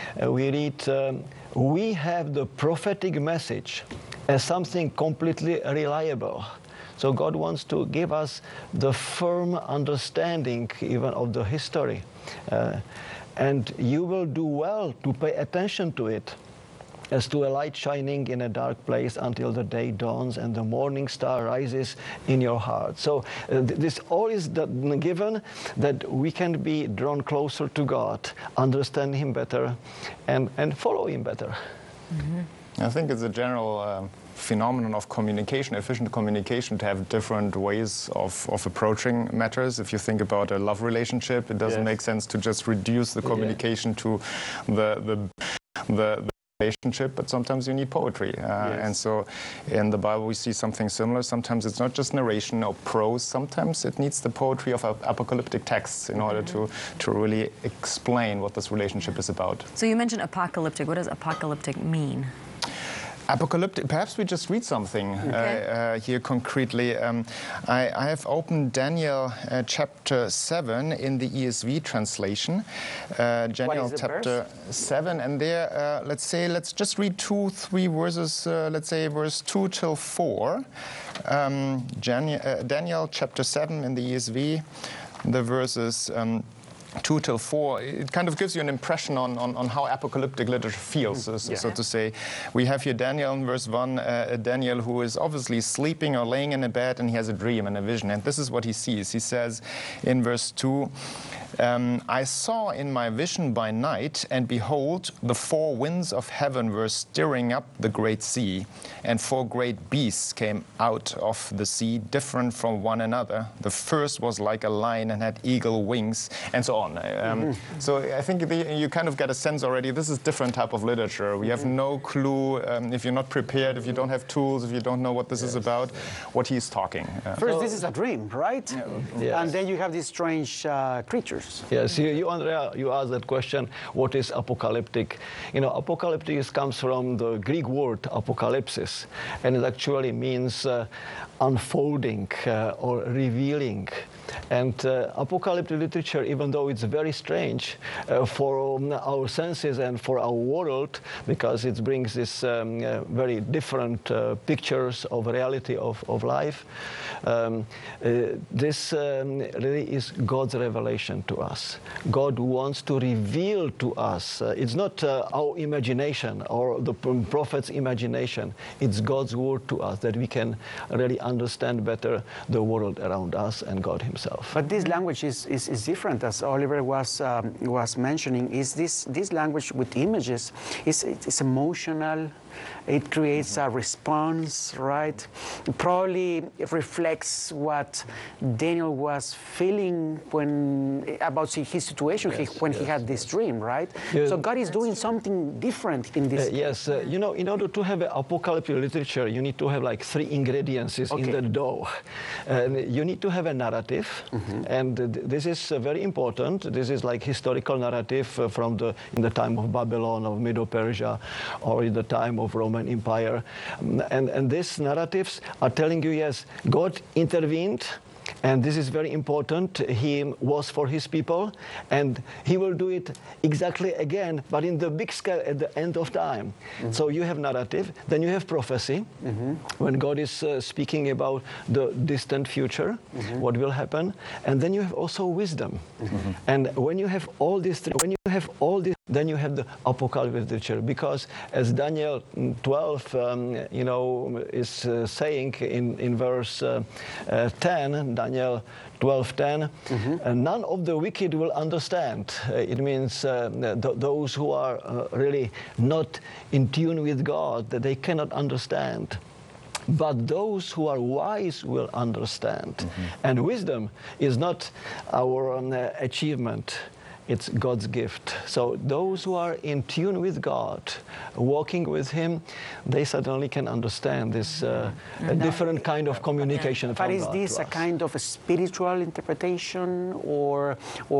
we read, we have the prophetic message as something completely reliable. So God wants to give us the firm understanding even of the history. And you will do well to pay attention to it, as to a light shining in a dark place until the day dawns and the morning star rises in your heart. So this all is given that we can be drawn closer to God, understand Him better, and follow Him better. Mm-hmm. I think it's a general phenomenon of communication, efficient communication, to have different ways of approaching matters. If you think about a love relationship, it doesn't make sense to just reduce the communication to the relationship, but sometimes you need poetry. And so in the Bible we see something similar. Sometimes it's not just narration or prose, sometimes it needs the poetry of apocalyptic texts in order to really explain what this relationship is about. So you mentioned apocalyptic. What does apocalyptic mean? Apocalyptic, perhaps we just read something here concretely. I have opened Daniel chapter 7 in the ESV translation. Daniel chapter 7, and there, let's just read 2-3 verses, let's say verse 2 till 4. Daniel chapter 7 in the ESV, the verses 2 till 4, it kind of gives you an impression on how apocalyptic literature feels, so to say. We have here Daniel in verse 1, Daniel who is obviously sleeping or laying in a bed, and he has a dream and a vision, and this is what he sees. He says in verse 2, I saw in my vision by night, and behold, the 4 winds of heaven were stirring up the great sea, and 4 great beasts came out of the sea, different from one another. The first was like a lion and had eagle wings, and so on. So I think you kind of get a sense already, this is different type of literature. We have no clue, if you're not prepared, if you don't have tools, if you don't know what this is about, what he's talking. First, this is a dream, right? And then you have these strange creatures. Yes, Andrea, you asked that question, what is apocalyptic? You know, apocalyptic comes from the Greek word apocalypsis, and it actually means unfolding or revealing. And apocalyptic literature, even though it's very strange for our senses and for our world, because it brings this very different pictures of reality of life, this really is God's revelation to us. God wants to reveal to us. It's not our imagination or the prophet's imagination. It's God's word to us that we can really understand better the world around us and God Himself. But this language is different, as Oliver was mentioning. Is this language with images? It's emotional. It creates a response, right? It probably reflects what Daniel was feeling about his situation when he had this dream, right? So God is doing something different in this. Yes, you know, in order to have apocalyptic literature, you need to have like 3 ingredients in the dough. You need to have a narrative, and this is very important. This is like historical narrative from in the time of Babylon, of Medo-Persia, or in the time of Roman Empire, and these narratives are telling you, yes, God intervened, and this is very important. He was for His people, and He will do it exactly again, but in the big scale at the end of time. So you have narrative, then you have prophecy, when God is speaking about the distant future, what will happen, and then you have also wisdom. And when you have all these, then you have the apocalyptic literature, because as Daniel 12, you know, is saying in verse 10, Daniel 12:10, none of the wicked will understand. It means those who are really not in tune with God, that they cannot understand. But those who are wise will understand. And wisdom is not our achievement. It's God's gift. So those who are in tune with God, walking with Him, they certainly can understand this different kind of communication from God. But is this a kind of a spiritual interpretation, or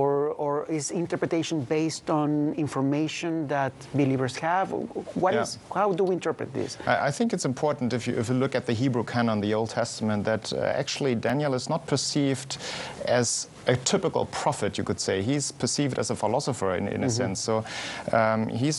is interpretation based on information that believers have? How do we interpret this? I think it's important, if you look at the Hebrew canon, the Old Testament, that actually Daniel is not perceived as a typical prophet, you could say. He's perceived as a philosopher in a sense. So he's